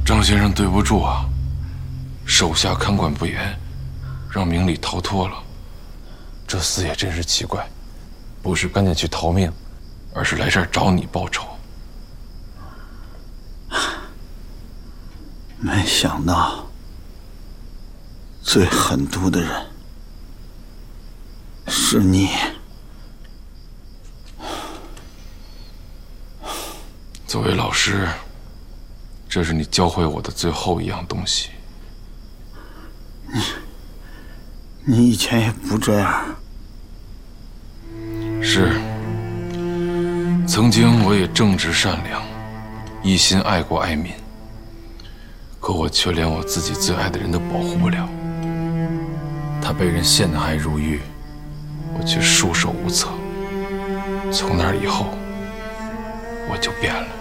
张先生，对不住啊，手下看管不严，让明礼逃脱了。这厮也真是奇怪，不是赶紧去逃命，而是来这儿找你报仇。 没想到，最狠毒的人是你。 作为老师，这是你教会我的最后一样东西。 你以前也不这样。 是，曾经我也正直善良，一心爱国爱民。可我却连我自己最爱的人都保护不了。他被人陷害入狱，我却束手无策。从那以后，我就变了。